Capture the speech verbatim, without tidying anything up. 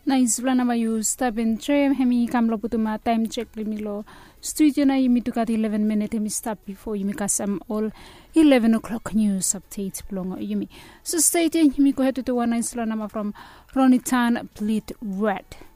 Naizulana mayu stabin trim hemi kamlo putuma time check limilo studio na yimi tukat eleven minute hemi stop before yimi kasam all eleven o'clock news update plongo yimi. So stay tuned yimi ko hetu to one Naizulana ma from Ronnie Tan Bleed Red.